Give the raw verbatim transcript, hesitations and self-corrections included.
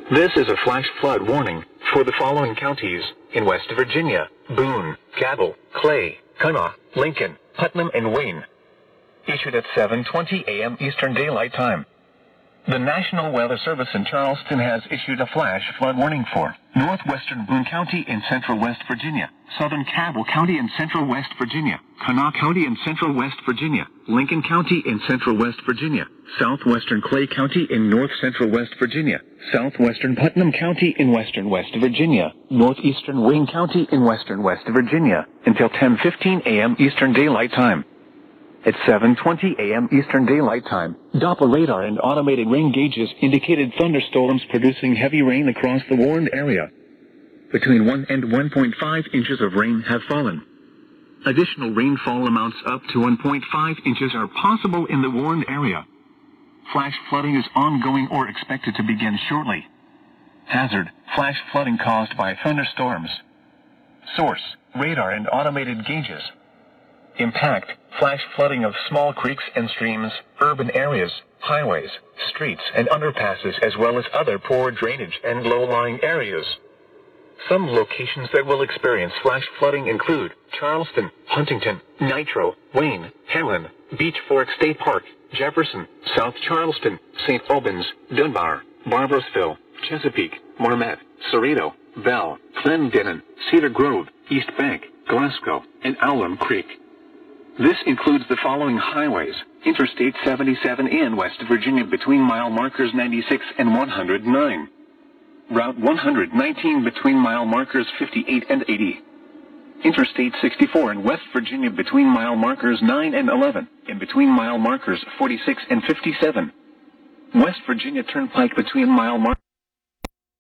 This is a flash flood warning for the following counties in West Virginia: Boone, Cabell, Clay, Kanawha, Lincoln, Putnam, and Wayne. Issued at seven twenty a m Eastern Daylight Time. The National Weather Service in Charleston has issued a flash flood warning for northwestern Boone County in central West Virginia, southern Cabell County in central West Virginia, Kanawha County in central West Virginia, Lincoln County in central West Virginia, southwestern Clay County in north central West Virginia, southwestern Putnam County in western West Virginia, northeastern Wayne County in western West Virginia, until ten fifteen a m Eastern Daylight Time. At seven twenty a m Eastern Daylight Time, Doppler radar and automated rain gauges indicated thunderstorms producing heavy rain across the warned area. Between one and one point five inches of rain have fallen. Additional rainfall amounts up to one point five inches are possible in the warned area. Flash flooding is ongoing or expected to begin shortly. Hazard: flash flooding caused by thunderstorms. Source: radar and automated gauges. Impact: flash flooding of small creeks and streams, urban areas, highways, streets, and underpasses, as well as other poor drainage and low-lying areas. Some locations that will experience flash flooding include Charleston, Huntington, Nitro, Wayne, Helen, Beach Fork State Park, Jefferson, South Charleston, Saint Albans, Dunbar, Barboursville, Chesapeake, Marmet, Cerrito, Bell, Clendenin, Cedar Grove, East Bank, Glasgow, and Alum Creek. This includes the following highways: Interstate seventy-seven in West Virginia between mile markers ninety-six and one hundred nine. Route one hundred nineteen between mile markers fifty-eight and eighty. Interstate sixty-four in West Virginia between mile markers nine and eleven, and between mile markers forty-six and fifty-seven. West Virginia Turnpike between mile markers